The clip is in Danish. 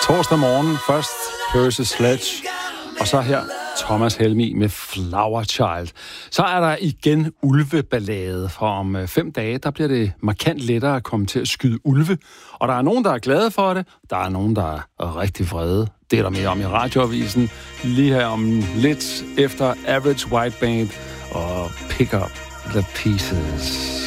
Torsdag morgen først Percy Sledge, og så her Thomas Helmig med Flower Child. Så er der igen ulveballade, for om 5 dage, der bliver det markant lettere at komme til at skyde ulve. Og der er nogen, der er glade for det, der er nogen, der er rigtig vrede. Det er der mere om i radioavisen, lige her om lidt efter Average White Band og Pick Up the Pieces.